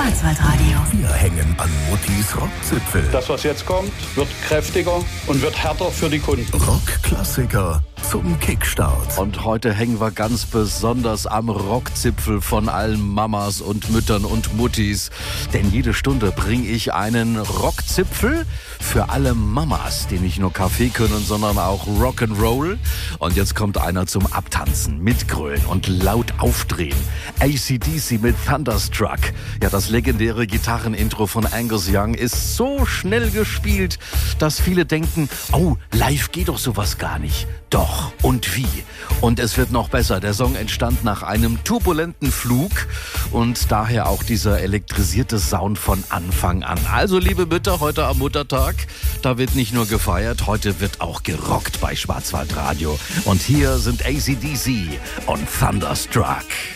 Schwarzwaldradio. Wir hängen an Muttis Rockzipfel. Das, was jetzt kommt, wird kräftiger und wird härter für die Kunden. Rockklassiker zum Kickstart. Und heute hängen wir ganz besonders am Rockzipfel von allen Mamas und Müttern und Muttis. Denn jede Stunde bringe ich einen Rockzipfel für alle Mamas, die nicht nur Kaffee können, sondern auch Rock'n'Roll. Und jetzt kommt einer zum Abtanzen, mitgrölen und laut aufdrehen. AC/DC mit Thunderstruck. Ja, das legendäre Gitarrenintro von Angus Young ist so schnell gespielt, dass viele denken, oh, live geht doch sowas gar nicht. Doch, und wie? Und es wird noch besser. Der Song entstand nach einem turbulenten Flug und daher auch dieser elektrisierte Sound von Anfang an. Also, liebe Mütter, heute am Muttertag, da wird nicht nur gefeiert, heute wird auch gerockt bei Schwarzwaldradio. Und hier sind AC/DC und Thunderstruck.